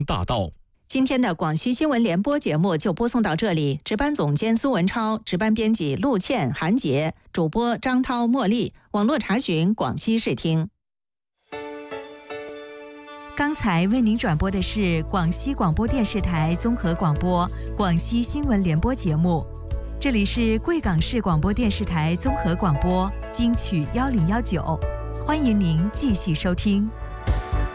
大道。 今天的广西新闻联播节目就播送到这里，值班总监苏文超，值班编辑陆倩、韩杰，主播张涛、茉莉，网络查询广西视听。 刚才为您转播的是广西广播电视台综合广播广西新闻联播节目，这里是贵港市广播电视台综合广播金曲1019，欢迎您继续收听。